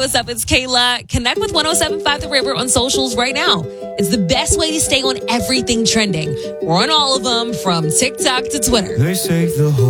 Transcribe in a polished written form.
what's up? It's Kayla. Connect with 107.5 The River on socials right now. It's the best way to stay on everything trending. We're on all of them, from TikTok to Twitter. They say the whole